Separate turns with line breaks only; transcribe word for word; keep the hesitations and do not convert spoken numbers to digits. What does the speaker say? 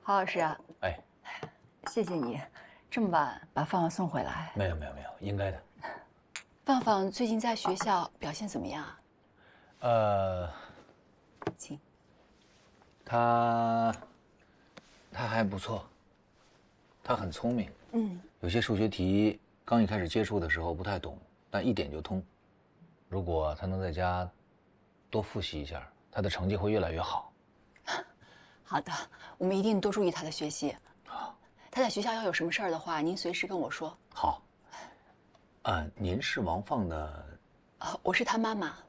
郝老师啊，
哎，
谢谢你这么晚把放放送回来。
没有没有没有，应该的。
放放最近在学校表现怎么样啊？
呃，
请。
他他还不错，他很聪明。嗯，有些数学题刚一开始接触的时候不太懂，但一点就通。如果他能在家多复习一下，他的成绩会越来越好。
好的，我们一定多注意他的学习。好，他在学校要有什么事儿的话，您随时跟我说。
好。啊，您是王放的？
啊，我是他妈妈。